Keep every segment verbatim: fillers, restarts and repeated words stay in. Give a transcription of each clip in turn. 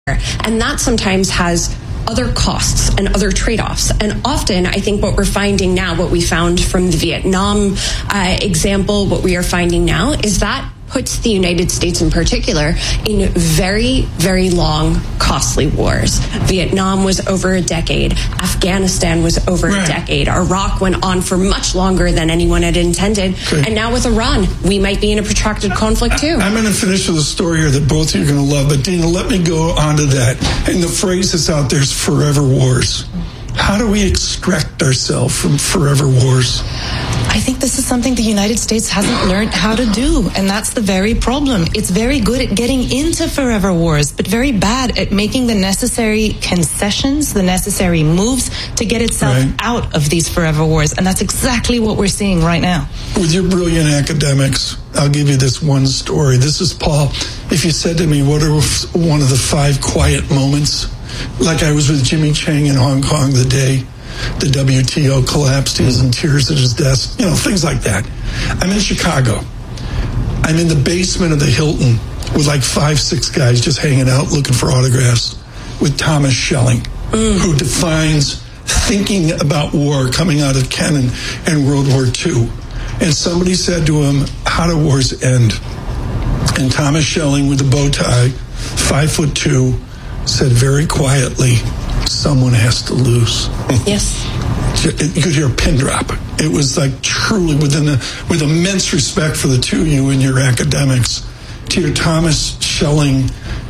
And that sometimes has other costs and other trade-offs. And often, I think what we're finding now, what we found from the Vietnam uh, example, what we are finding now is that puts the United States in particular in very, very long, costly wars. Vietnam was over a decade. Afghanistan was over right. a decade. Iraq went on for much longer than anyone had intended. Okay. And now with Iran, we might be in a protracted conflict too. I, I'm going to finish with a story here that both of you are going to love. But Dina, let me go on to that. And the phrase that's out there is forever wars. How do we extract ourselves from forever wars? I think this is something the United States hasn't learned how to do, and that's the very problem. It's very good at getting into forever wars, but very bad at making the necessary concessions, the necessary moves to get itself right. out of these forever wars, and that's exactly what we're seeing right now. With your brilliant academics, I'll give you this one story. This is Paul. If you said to me, what are one of the five quiet moments? Like I was with Jimmy Chang in Hong Kong the day the W T O collapsed. He was in tears at his desk. You know, things like that. I'm in Chicago. I'm in the basement of the Hilton with like five, six guys just hanging out looking for autographs with Thomas Schelling, mm. who defines thinking about war coming out of Kennan and World War Two. And somebody said to him, how do wars end? And Thomas Schelling with a bow tie, five foot two, said very quietly, someone has to lose. Yes. You could hear a pin drop. It was like truly within a, with immense respect for the two of you and your academics, to hear Thomas Schelling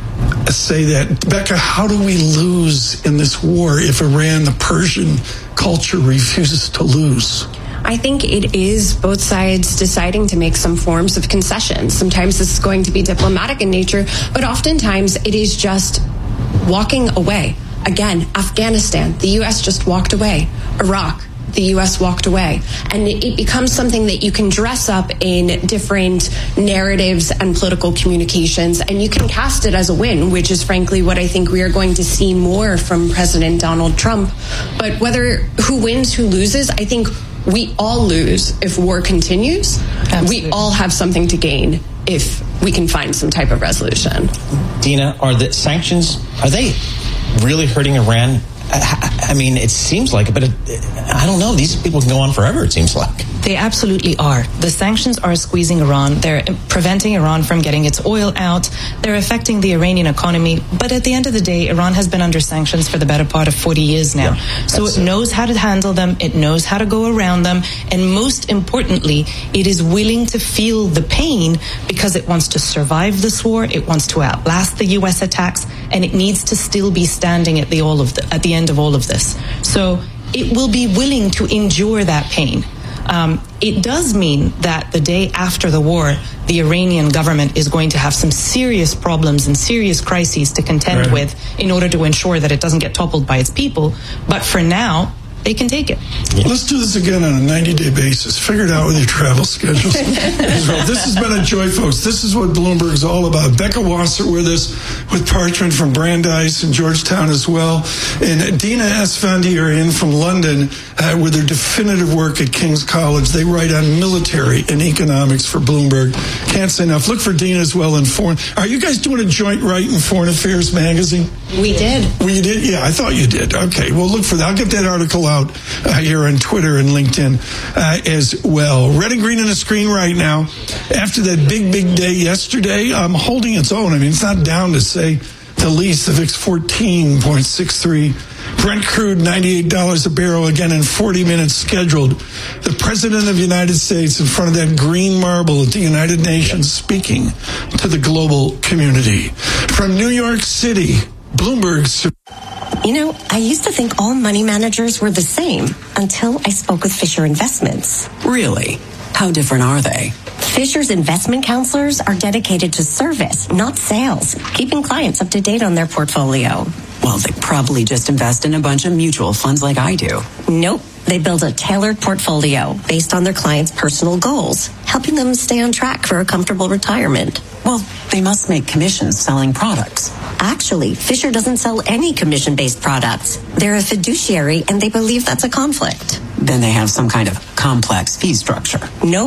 say that. Becca, how do we lose in this war if Iran, the Persian culture, refuses to lose? I think it is both sides deciding to make some forms of concessions. Sometimes this is going to be diplomatic in nature, but oftentimes it is just walking away. Again, Afghanistan, the U S just walked away. Iraq, the U S walked away. And it becomes something that you can dress up in different narratives and political communications, and you can cast it as a win, which is frankly what I think we are going to see more from President Donald Trump. But whether who wins, who loses, I think we all lose if war continues. Absolutely. We all have something to gain if we can find some type of resolution. Dina, are the sanctions, are they really hurting Iran? I, I mean, it seems like it, but it, I don't know. These people can go on forever, it seems like. They absolutely are. The sanctions are squeezing Iran. They're preventing Iran from getting its oil out. They're affecting the Iranian economy. But at the end of the day, Iran has been under sanctions for the better part of forty years now. Yeah, so it knows how to handle them. It knows how to go around them. And most importantly, it is willing to feel the pain because it wants to survive this war. It wants to outlast the U S attacks. And it needs to still be standing at the, all of the, at the end of all of this. So it will be willing to endure that pain. Um, it does mean that the day after the war, the Iranian government is going to have some serious problems and serious crises to contend right. with in order to ensure that it doesn't get toppled by its people. But for now, they can take it. Yeah. Let's do this again on a ninety-day basis. Figure it out with your travel schedules. This has been a joy, folks. This is what Bloomberg's all about. Becca Wasser with us, with Parchment from Brandeis and Georgetown as well. And Dina Esfandi are in from London uh, with their definitive work at King's College. They write on military and economics for Bloomberg. Can't say enough. Look for Dina as well in foreign. Are you guys doing a joint write in Foreign Affairs magazine? We did. Well, you did? Yeah, I thought you did. Okay, well, look for that. I'll get that article out uh, here on Twitter and LinkedIn uh, as well. Red and green on the screen right now. After that big, big day yesterday, I'm holding its own. I mean, it's not down to say the least. The V I X fourteen point six three. Brent crude, ninety-eight dollars a barrel, again in forty minutes scheduled. The President of the United States in front of that green marble at the United Nations speaking to the global community. From New York City, Bloomberg's... You know, I used to think all money managers were the same until I spoke with Fisher Investments. Really? How different are they? Fisher's investment counselors are dedicated to service, not sales, keeping clients up to date on their portfolio. Well, they probably just invest in a bunch of mutual funds like I do. Nope. They build a tailored portfolio based on their clients' personal goals, helping them stay on track for a comfortable retirement. Well, they must make commissions selling products. Actually, Fisher doesn't sell any commission-based products. They're a fiduciary, and they believe that's a conflict. Then they have some kind of complex fee structure. Nope.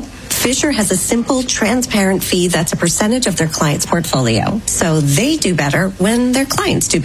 Fisher has a simple, transparent fee that's a percentage of their client's portfolio. So they do better when their clients do better.